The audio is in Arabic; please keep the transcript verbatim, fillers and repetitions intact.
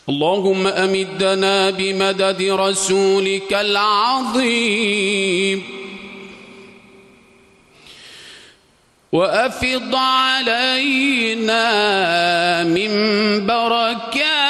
اللهم أمدنا بمدد رسولك العظيم وأفض علينا من بركاته